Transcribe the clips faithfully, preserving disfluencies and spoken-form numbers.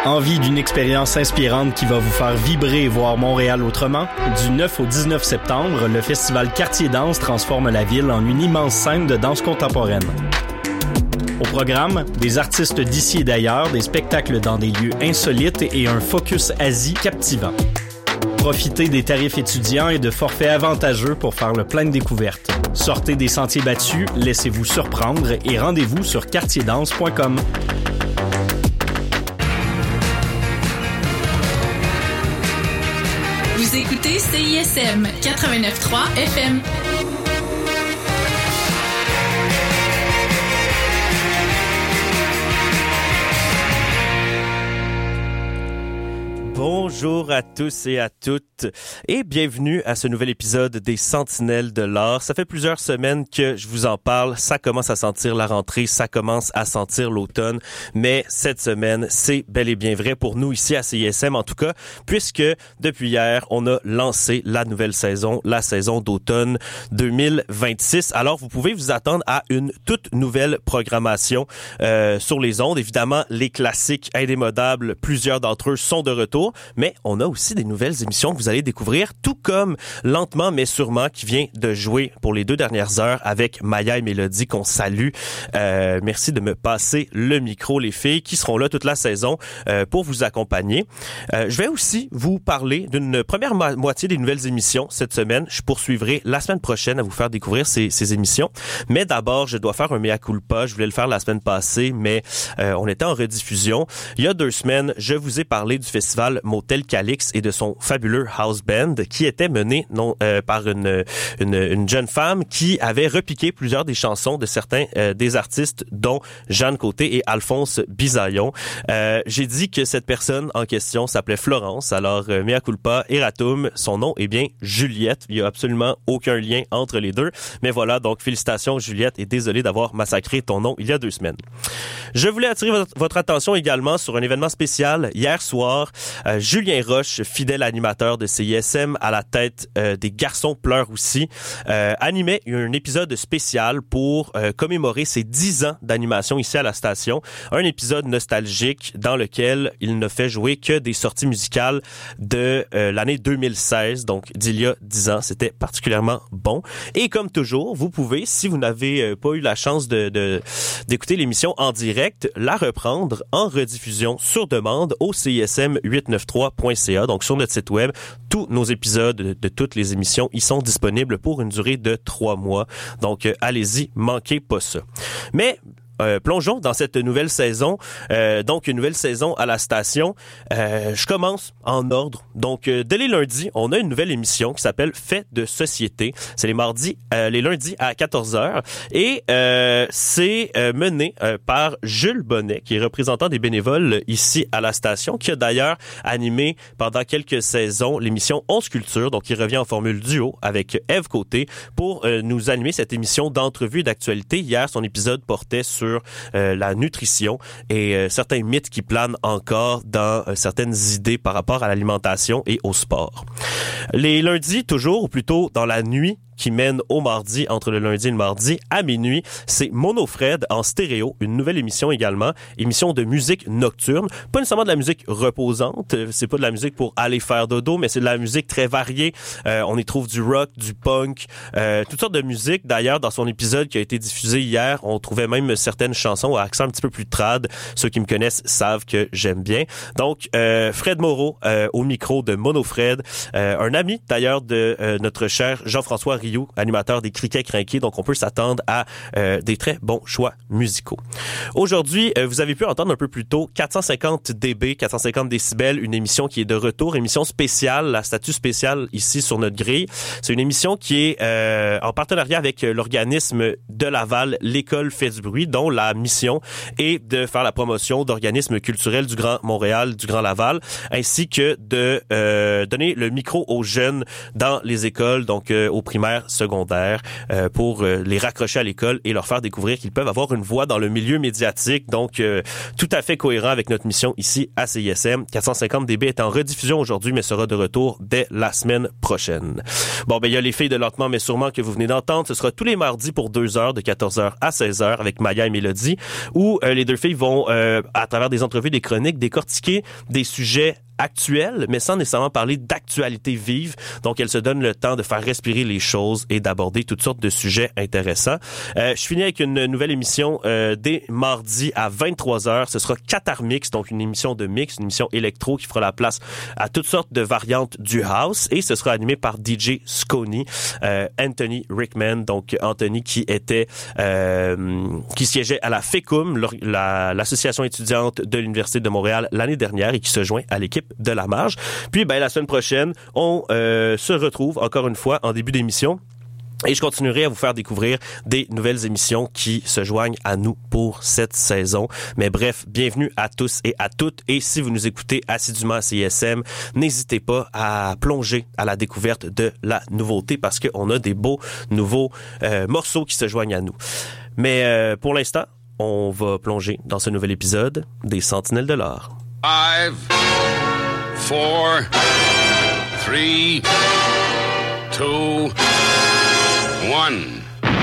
Envie d'une expérience inspirante qui va vous faire vibrer et voir Montréal autrement? Du neuf au dix-neuf septembre, le festival Quartier Danse transforme la ville en une immense scène de danse contemporaine. Au programme, des artistes d'ici et d'ailleurs, des spectacles dans des lieux insolites et un focus Asie captivant. Profitez des tarifs étudiants et de forfaits avantageux pour faire le plein de découvertes. Sortez des sentiers battus, laissez-vous surprendre et rendez-vous sur quartier danse point com. Vous écoutez C I S M quatre-vingt-neuf point trois F M. Bonjour à tous et à toutes et bienvenue à ce nouvel épisode des Sentinelles de l'art. Ça fait plusieurs semaines que je vous en parle, ça commence à sentir la rentrée, ça commence à sentir l'automne, mais cette semaine, c'est bel et bien vrai pour nous ici à C I S M en tout cas, puisque depuis hier, on a lancé la nouvelle saison, la saison d'automne deux mille vingt-six. Alors, vous pouvez vous attendre à une toute nouvelle programmation euh, sur les ondes. Évidemment, les classiques indémodables, plusieurs d'entre eux sont de retour. Mais on a aussi des nouvelles émissions que vous allez découvrir, tout comme Lentement mais sûrement qui vient de jouer pour les deux dernières heures avec Maya et Mélodie qu'on salue. Euh, merci de me passer le micro, les filles, qui seront là toute la saison euh, pour vous accompagner. Euh, je vais aussi vous parler d'une première mo- moitié des nouvelles émissions cette semaine. Je poursuivrai la semaine prochaine à vous faire découvrir ces, ces émissions. Mais d'abord, je dois faire un mea culpa. Je voulais le faire la semaine passée, mais euh, on était en rediffusion. Il y a deux semaines, je vous ai parlé du festival Motel Calix et de son fabuleux house band qui était mené non, euh, par une, une, une jeune femme qui avait repiqué plusieurs des chansons de certains euh, des artistes dont Jeanne Côté et Alphonse Bisaillon. Euh, j'ai dit que cette personne en question s'appelait Florence, alors euh, mea culpa, erratum, son nom est bien Juliette. Il y a absolument aucun lien entre les deux, mais voilà, donc félicitations Juliette et désolé d'avoir massacré ton nom il y a deux semaines. Je voulais attirer votre, votre attention également sur un événement spécial hier soir. Euh, Julien Roche, fidèle animateur de C I S M à la tête euh, des Garçons pleurent aussi, euh, animait un épisode spécial pour euh, commémorer ses dix ans d'animation ici à la station. Un épisode nostalgique dans lequel il ne fait jouer que des sorties musicales de euh, l'année deux mille seize, donc d'il y a dix ans. C'était particulièrement bon. Et comme toujours, vous pouvez, si vous n'avez euh, pas eu la chance de, de d'écouter l'émission en direct, la reprendre en rediffusion sur demande au C I S M huit cent quatre-vingt-treize point c a. Donc, sur notre site web, tous nos épisodes de, de toutes les émissions, ils sont disponibles pour une durée de trois mois. Donc, euh, allez-y, manquez pas ça. Mais, Euh, plongeons dans cette nouvelle saison. Euh, donc, une nouvelle saison à la station. Euh, je commence en ordre. Donc, euh, dès les lundis, on a une nouvelle émission qui s'appelle Fait de société. C'est les mardis, euh, les lundis à quatorze heures. Et euh, c'est euh, mené euh, par Jules Bonnet, qui est représentant des bénévoles ici à la station, qui a d'ailleurs animé pendant quelques saisons l'émission onze culture. Donc, il revient en formule duo avec Ève Côté pour euh, nous animer cette émission d'entrevue et d'actualité. Hier, son épisode portait sur sur euh, la nutrition et euh, certains mythes qui planent encore dans euh, certaines idées par rapport à l'alimentation et au sport. Les lundis, toujours, ou plutôt dans la nuit, qui mène au mardi, entre le lundi et le mardi, à minuit. C'est Mono Fred en stéréo, une nouvelle émission également, émission de musique nocturne. Pas nécessairement de la musique reposante, c'est pas de la musique pour aller faire dodo, mais c'est de la musique très variée. Euh, on y trouve du rock, du punk, euh, toutes sortes de musique. D'ailleurs, dans son épisode qui a été diffusé hier, on trouvait même certaines chansons à accent un petit peu plus trad. Ceux qui me connaissent savent que j'aime bien. Donc, euh, Fred Moreau euh, au micro de Mono Fred, euh, un ami d'ailleurs de euh, notre cher Jean-François Rioux, animateur des Criquets Crinqués, donc on peut s'attendre à euh, des très bons choix musicaux. Aujourd'hui, euh, vous avez pu entendre un peu plus tôt quatre cent cinquante décibels, quatre cent cinquante décibels, une émission qui est de retour, émission spéciale, la statut spécial ici sur notre grille. C'est une émission qui est euh, en partenariat avec l'organisme de Laval, l'École fait du bruit, dont la mission est de faire la promotion d'organismes culturels du Grand Montréal, du Grand Laval, ainsi que de euh, donner le micro aux jeunes dans les écoles, donc euh, aux primaires, primaire, secondaire, euh, pour euh, les raccrocher à l'école et leur faire découvrir qu'ils peuvent avoir une voix dans le milieu médiatique. Donc, euh, tout à fait cohérent avec notre mission ici à C I S M. quatre cent cinquante D B est en rediffusion aujourd'hui, mais sera de retour dès la semaine prochaine. Bon, ben il y a les filles de Lentement mais sûrement que vous venez d'entendre. Ce sera tous les mardis pour deux heures, de quatorze heures à seize heures, avec Maya et Mélodie, où euh, les deux filles vont, euh, à travers des entrevues, des chroniques, décortiquer des sujets actuelle, mais sans nécessairement parler d'actualité vive. Donc, elle se donne le temps de faire respirer les choses et d'aborder toutes sortes de sujets intéressants. Euh, je finis avec une nouvelle émission euh, dès mardi à vingt-trois heures. Ce sera Qatar Mix, donc une émission de mix, une émission électro qui fera la place à toutes sortes de variantes du house, et ce sera animé par D J Scony, euh, Anthony Rickman, donc Anthony qui était euh, qui siégeait à la F E C U M, la, l'association étudiante de l'Université de Montréal l'année dernière, et qui se joint à l'équipe de La Marge. Puis, ben, la semaine prochaine, on euh, se retrouve encore une fois en début d'émission. Et je continuerai à vous faire découvrir des nouvelles émissions qui se joignent à nous pour cette saison. Mais bref, bienvenue à tous et à toutes. Et si vous nous écoutez assidûment à C I S M, n'hésitez pas à plonger à la découverte de la nouveauté, parce qu'on a des beaux nouveaux euh, morceaux qui se joignent à nous. Mais euh, pour l'instant, on va plonger dans ce nouvel épisode des Sentinelles de l'Art. Five, four, three, two, one.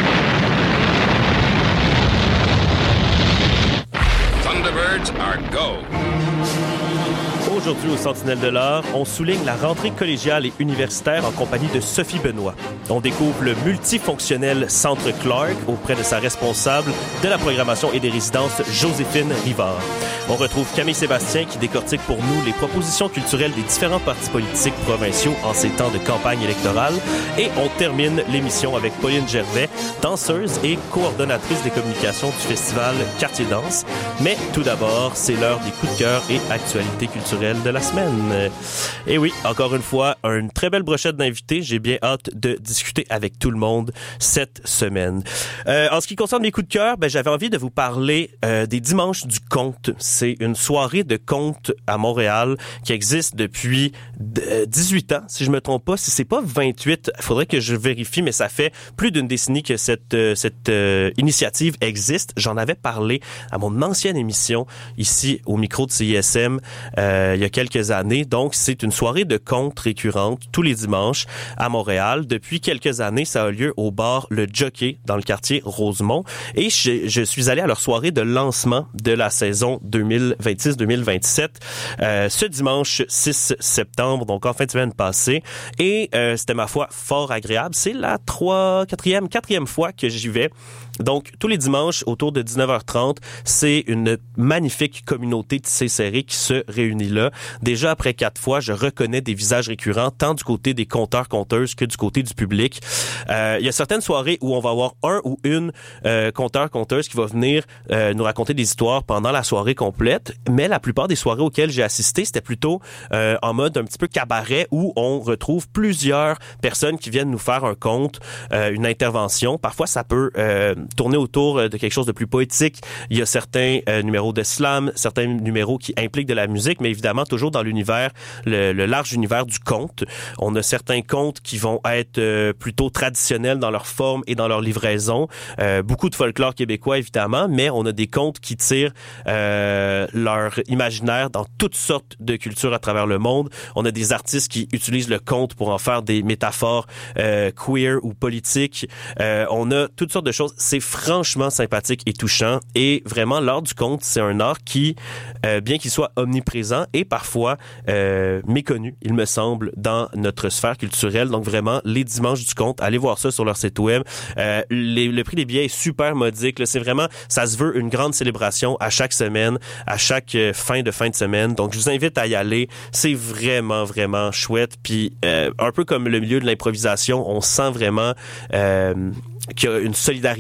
Thunderbirds are go. Aujourd'hui, au Sentinelle de l'Art, on souligne la rentrée collégiale et universitaire en compagnie de Sophie Benoît. On découvre le multifonctionnel Centre Clark auprès de sa responsable de la programmation et des résidences, Joséphine Rivard. On retrouve Camille Sébastien qui décortique pour nous les propositions culturelles des différents partis politiques provinciaux en ces temps de campagne électorale. Et on termine l'émission avec Pauline Gervais, danseuse et coordonnatrice des communications du festival Quartier Danse. Mais tout d'abord, c'est l'heure des coups de cœur et actualités culturelles de la semaine. Et oui, encore une fois, une très belle brochette d'invités. J'ai bien hâte de discuter avec tout le monde cette semaine. Euh, en ce qui concerne mes coups de cœur, ben, j'avais envie de vous parler euh, des Dimanches du Conte. C'est une soirée de conte à Montréal qui existe depuis dix-huit ans, si je me trompe pas. Si c'est pas vingt-huit, il faudrait que je vérifie, mais ça fait plus d'une décennie que cette, euh, cette euh, initiative existe. J'en avais parlé à mon ancienne émission ici au micro de C I S M euh, il y a quelques années. Donc, c'est une soirée de contes récurrente tous les dimanches à Montréal. Depuis quelques années, ça a lieu au bar Le Jockey dans le quartier Rosemont. Et je, je suis allé à leur soirée de lancement de la saison deux mille vingt-six deux mille vingt-sept euh, ce dimanche six septembre, donc en fin de semaine passée. Et euh, c'était, ma foi, fort agréable. C'est la trois, quatrième, quatrième fois que j'y vais. Donc, tous les dimanches, autour de dix-neuf heures trente, c'est une magnifique communauté tissée serrée qui se réunit là. Déjà, après quatre fois, je reconnais des visages récurrents, tant du côté des conteurs-conteuses que du côté du public. Euh, il y a certaines soirées où on va avoir un ou une euh, conteur-conteuse qui va venir euh, nous raconter des histoires pendant la soirée complète, mais la plupart des soirées auxquelles j'ai assisté, c'était plutôt euh, en mode un petit peu cabaret, où on retrouve plusieurs personnes qui viennent nous faire un conte, euh, une intervention. Parfois, ça peut euh, tourner autour de quelque chose de plus poétique. Il y a certains euh, numéros de slam, certains numéros qui impliquent de la musique, mais évidemment toujours dans l'univers, le, le large univers du conte. On a certains contes qui vont être euh, plutôt traditionnels dans leur forme et dans leur livraison. Euh, beaucoup de folklore québécois, évidemment, mais on a des contes qui tirent euh, leur imaginaire dans toutes sortes de cultures à travers le monde. On a des artistes qui utilisent le conte pour en faire des métaphores euh, queer ou politiques. Euh, on a toutes sortes de choses. C'est franchement sympathique et touchant. Et vraiment, l'art du conte, c'est un art qui, euh, bien qu'il soit omniprésent, est parfois euh, méconnu, il me semble, dans notre sphère culturelle. Donc vraiment, les Dimanches du conte, allez voir ça sur leur site web. Euh, les, le prix des billets est super modique. Là. C'est vraiment, ça se veut une grande célébration à chaque semaine, à chaque euh, fin de fin de semaine. Donc je vous invite à y aller. C'est vraiment, vraiment chouette. Puis euh, un peu comme le milieu de l'improvisation, on sent vraiment euh, qu'il y a une solidarité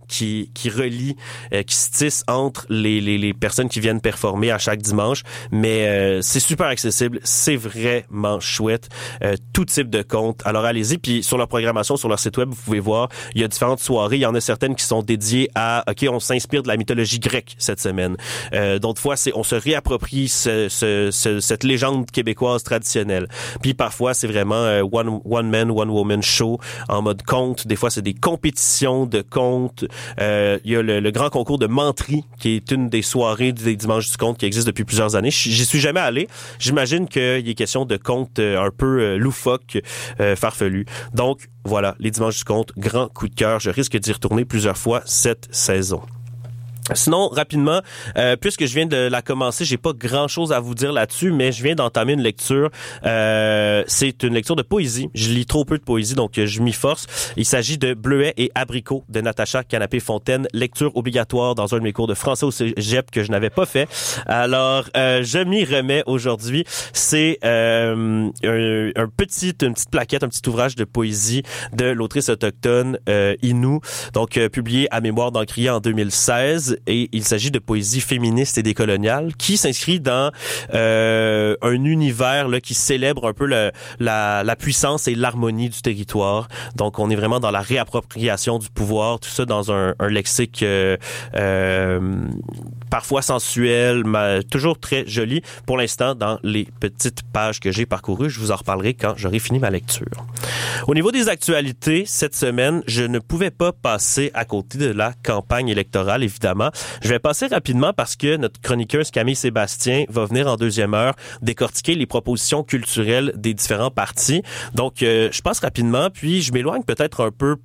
qui qui relie, euh, qui se tisse entre les, les les personnes qui viennent performer à chaque dimanche. Mais euh, c'est super accessible, c'est vraiment chouette. Euh, tout type de compte. Alors allez-y. Puis sur leur programmation, sur leur site web, vous pouvez voir, il y a différentes soirées. Il y en a certaines qui sont dédiées à, ok, on s'inspire de la mythologie grecque cette semaine. Euh, d'autres fois, c'est on se réapproprie ce, ce, ce, cette légende québécoise traditionnelle. Puis parfois, c'est vraiment euh, one one man, one woman show en mode conte. Des fois, c'est des compétitions de contes. Euh, il y a le, le grand concours de menterie qui est une des soirées des dimanches du conte qui existe depuis plusieurs années. J'y suis jamais allé. J'imagine qu'il est question de contes un peu euh, loufoques, euh, farfelus. Donc voilà, les dimanches du conte, grand coup de cœur. Je risque d'y retourner plusieurs fois cette saison. Sinon, rapidement, euh, puisque je viens de la commencer, j'ai pas grand-chose à vous dire là-dessus, mais je viens d'entamer une lecture. Euh, c'est une lecture de poésie. Je lis trop peu de poésie, donc je m'y force. Il s'agit de Bleuets et abricots de Natacha Canapé-Fontaine. Lecture obligatoire dans un de mes cours de français au cégep que je n'avais pas fait. Alors, euh, je m'y remets aujourd'hui. C'est euh, un, un petit, une petite plaquette, un petit ouvrage de poésie de l'autrice autochtone euh, Innu, donc euh, publié à Mémoire d'Encrier en deux mille seize. Et il s'agit de poésie féministe et décoloniale qui s'inscrit dans euh, un univers là qui célèbre un peu le, la, la puissance et l'harmonie du territoire. Donc, on est vraiment dans la réappropriation du pouvoir, tout ça dans un, un lexique euh, euh, parfois sensuel, mais toujours très joli. Pour l'instant, dans les petites pages que j'ai parcourues, je vous en reparlerai quand j'aurai fini ma lecture. Au niveau des actualités, cette semaine, je ne pouvais pas passer à côté de la campagne électorale, évidemment. Je vais passer rapidement parce que notre chroniqueuse Camille Sébastien va venir en deuxième heure décortiquer les propositions culturelles des différents partis. Donc, euh, je passe rapidement, puis je m'éloigne peut-être un peu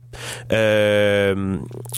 euh,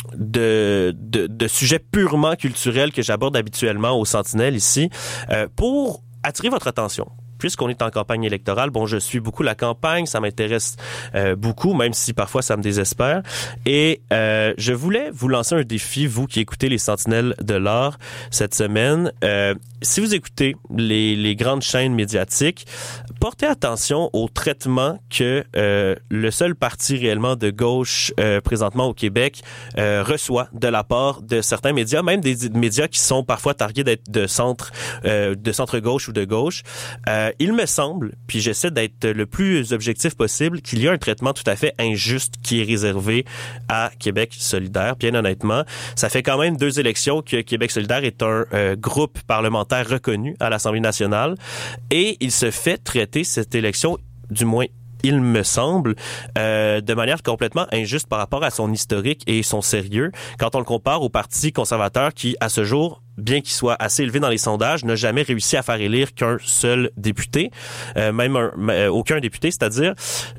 de, de, de sujets purement culturels que j'aborde habituellement au Sentinelle ici, euh, pour attirer votre attention. Puisqu'on est en campagne électorale, bon, je suis beaucoup la campagne, ça m'intéresse euh, beaucoup, même si parfois ça me désespère. Et euh, je voulais vous lancer un défi, vous qui écoutez les Sentinelles de l'Art cette semaine. Euh, si vous écoutez les, les grandes chaînes médiatiques, portez attention au traitement que euh, le seul parti réellement de gauche euh, présentement au Québec euh, reçoit de la part de certains médias, même des médias qui sont parfois targués d'être de centre, euh, de centre-gauche ou de gauche. Euh, Il me semble, puis j'essaie d'être le plus objectif possible, qu'il y a un traitement tout à fait injuste qui est réservé à Québec solidaire. Bien honnêtement, ça fait quand même deux élections que Québec solidaire est un euh, groupe parlementaire reconnu à l'Assemblée nationale et il se fait traiter cette élection, du moins il me semble, euh, de manière complètement injuste par rapport à son historique et son sérieux. Quand on le compare au Parti conservateur qui, à ce jour, bien qu'il soit assez élevé dans les sondages, n'a jamais réussi à faire élire qu'un seul député, euh, même un, euh, aucun député, c'est-à-dire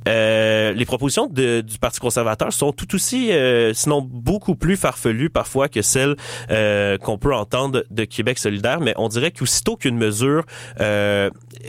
euh, les propositions de, du Parti conservateur sont tout aussi, euh, sinon beaucoup plus farfelues parfois que celles euh, qu'on peut entendre de Québec solidaire, mais on dirait qu'aussitôt qu'une mesure euh,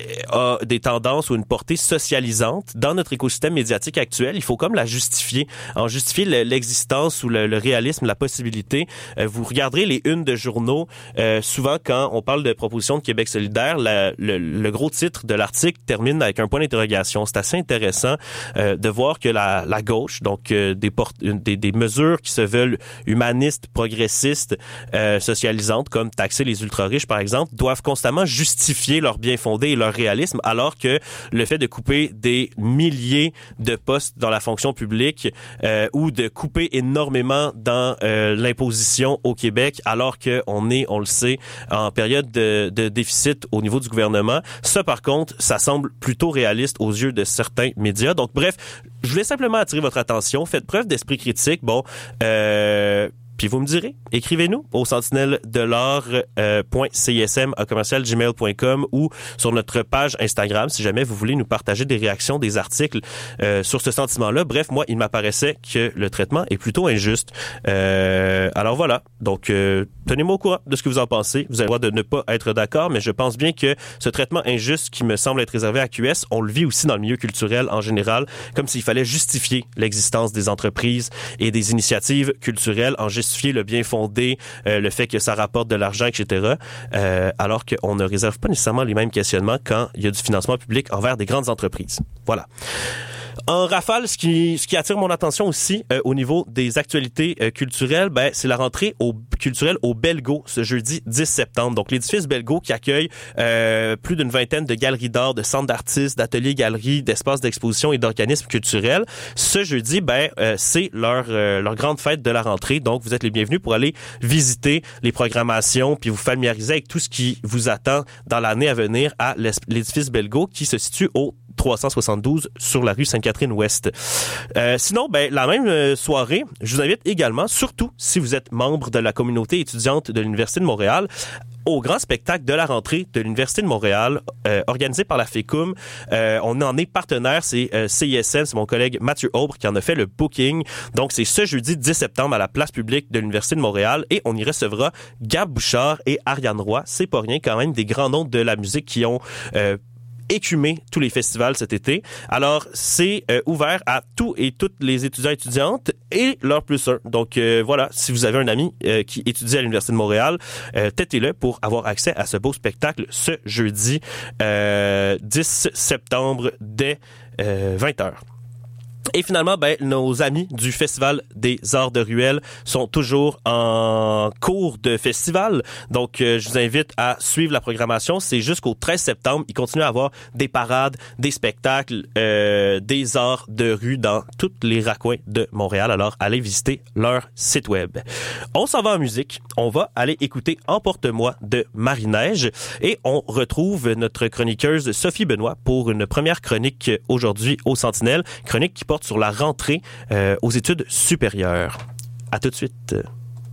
a des tendances ou une portée socialisante dans notre écosystème médiatique actuel, il faut comme la justifier, en justifier l'existence ou le, le réalisme, la possibilité. Euh, vous regarderez les unes de journaux. Euh, souvent, quand on parle de proposition de Québec solidaire, la, le, le gros titre de l'article termine avec un point d'interrogation. C'est assez intéressant euh, de voir que la, la gauche, donc euh, des, port- des, des mesures qui se veulent humanistes, progressistes, euh, socialisantes, comme taxer les ultra-riches, par exemple, doivent constamment justifier leur bien-fondé et leur réalisme, alors que le fait de couper des milliers de postes dans la fonction publique euh, ou de couper énormément dans euh, l'imposition au Québec, alors qu'on est, on le sait, en période de, de déficit au niveau du gouvernement. Ça, par contre, ça semble plutôt réaliste aux yeux de certains médias. Donc, bref, je voulais simplement attirer votre attention. Faites preuve d'esprit critique. Bon, euh... Puis vous me direz, écrivez-nous au sentinelle de l'art point c s m à commercial gmail point com ou sur notre page Instagram si jamais vous voulez nous partager des réactions, des articles euh, sur ce sentiment-là. Bref, moi, il m'apparaissait que le traitement est plutôt injuste. Euh, alors voilà, donc euh, tenez-moi au courant de ce que vous en pensez. Vous avez le droit de ne pas être d'accord, mais je pense bien que ce traitement injuste qui me semble être réservé à Q S, on le vit aussi dans le milieu culturel en général, comme s'il fallait justifier l'existence des entreprises et des initiatives culturelles en justifier le bien fondé, euh, le fait que ça rapporte de l'argent, et cetera, euh, alors qu'on ne réserve pas nécessairement les mêmes questionnements quand il y a du financement public envers des grandes entreprises. Voilà. En rafale, ce qui, ce qui attire mon attention aussi euh, au niveau des actualités euh, culturelles, ben, c'est la rentrée au, culturelle au Belgo ce jeudi dix septembre. Donc, l'édifice Belgo qui accueille euh, plus d'une vingtaine de galeries d'art, de centres d'artistes, d'ateliers galeries, d'espaces d'exposition et d'organismes culturels. Ce jeudi, ben, euh, c'est leur, euh, leur grande fête de la rentrée. Donc, vous êtes les bienvenus pour aller visiter les programmations puis vous familiariser avec tout ce qui vous attend dans l'année à venir à l'édifice Belgo qui se situe au trois cent soixante-douze sur la rue Sainte-Catherine-Ouest. Euh, sinon, ben, la même euh, soirée, je vous invite également, surtout si vous êtes membre de la communauté étudiante de l'Université de Montréal, au grand spectacle de la rentrée de l'Université de Montréal, euh, organisé par la FECUM. Euh, on en est partenaire, c'est euh, C I S N, c'est mon collègue Mathieu Aubre qui en a fait le booking. Donc, c'est ce jeudi dix septembre à la place publique de l'Université de Montréal et on y recevra Gab Bouchard et Ariane Roy. C'est pas rien quand même, des grands noms de la musique qui ont euh, écumer tous les festivals cet été. Alors, c'est euh, ouvert à tous et toutes les étudiants et étudiantes et leurs plus un. Donc, euh, voilà, si vous avez un ami euh, qui étudie à l'Université de Montréal, euh, têtez-le pour avoir accès à ce beau spectacle ce jeudi euh, dix septembre dès euh, vingt heures. Et finalement, ben, nos amis du Festival des Arts de Ruelle sont toujours en cours de festival. Donc, euh, je vous invite à suivre la programmation. C'est jusqu'au treize septembre. Ils continuent à avoir des parades, des spectacles, euh, des arts de rue dans tous les raccoins de Montréal. Alors, allez visiter leur site web. On s'en va en musique. On va aller écouter Emporte-moi de Marie-Neige. Et on retrouve notre chroniqueuse Sophie Benoît pour une première chronique aujourd'hui au Sentinelle. Chronique qui porte sur la rentrée euh, aux études supérieures. À tout de suite.